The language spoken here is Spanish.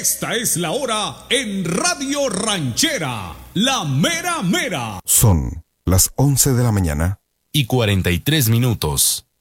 Esta es la hora en Radio Ranchera, la mera mera. Son las 11 de la mañana. Y 43 minutos.